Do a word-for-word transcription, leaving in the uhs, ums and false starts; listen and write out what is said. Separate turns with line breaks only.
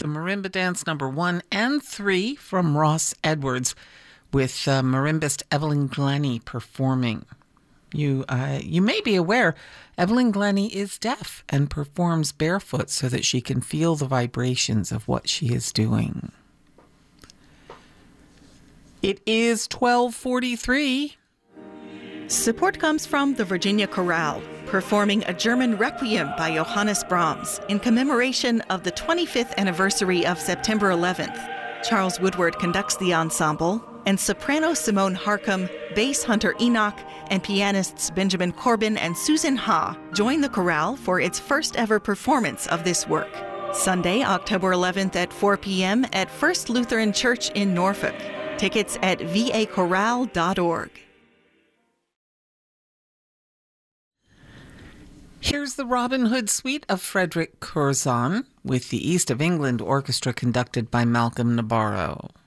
the marimba dance number one and three from Ross Edwards, with uh, marimbist Evelyn Glennie performing. You uh, you may be aware, Evelyn Glennie is deaf and performs barefoot so that she can feel the vibrations of what she is doing. It is twelve forty-three.
Support comes from the Virginia Chorale, performing a German Requiem by Johannes Brahms in commemoration of the twenty-fifth anniversary of September eleventh. Charles Woodward conducts the ensemble, and soprano Simone Harcum, bass Hunter Enoch, and pianists Benjamin Corbin and Susan Ha join the chorale for its first ever performance of this work. Sunday, October eleventh at four p.m. at First Lutheran Church in Norfolk. Tickets at v a chorale dot org.
Here's the Robin Hood Suite of Frederick Curzon with the East of England Orchestra conducted by Malcolm Nabarro.